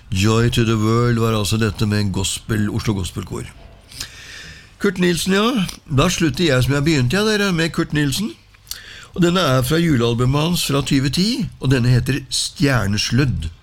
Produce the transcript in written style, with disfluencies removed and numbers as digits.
Joy to the World var altså dette med Oslo Gospelkår. Kurt Nilsen, ja. Da slutter jeg som jeg begynte, ja, dere, med Kurt Nilsen. Og denne fra julealbumet hans fra 2010, og denne heter Stjernesludd.